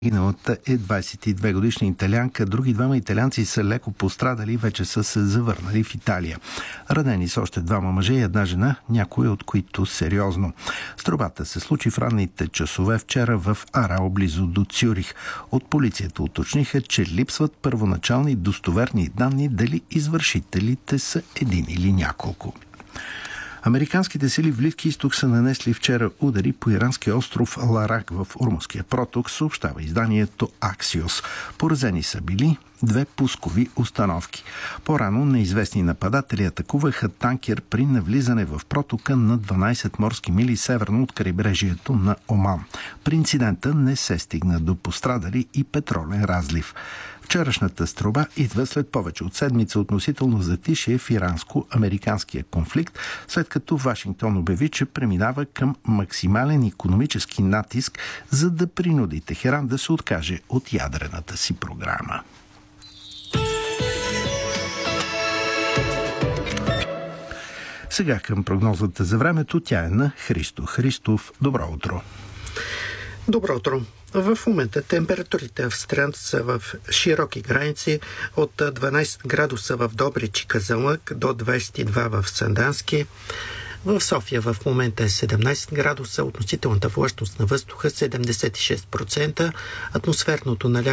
Загиналата е 22-годишна италианка. Други двама италианци са леко пострадали и вече са се завърнали в Италия. Ранени са още двама мъже и една жена, някои от които сериозно. Стрелбата се случи в ранните часове вчера в Арао, близо до Цюрих. От полицията уточниха, че липсват първоначални достоверни данни дали извършителите са един или няколко. Американските сили в Близки изток са нанесли вчера удари по иранския остров Ларак в Ормузския проток, съобщава изданието Axios. Поразени са били две пускови установки. По-рано неизвестни нападатели атакуваха танкер при навлизане в протока на 12 морски мили северно от крайбрежието на Оман. При инцидента не се стигна до пострадали и петролен разлив. Вчерашната стрелба идва след повече от седмица относително затишие в иранско-американския конфликт, след като Вашингтон обяви, че преминава към максимален икономически натиск, за да принуди Техеран да се откаже от ядрената си програма. Сега към прогнозата за времето. Тя е на Христо Христов. Добро утро! Добро утро! В момента температурите в страната са в широки граници от 12 градуса в Добрич и Казанлък до 22 в Сандански. В София в момента е 17 градуса, относителната влажност на въздуха 76%, атмосферното налягане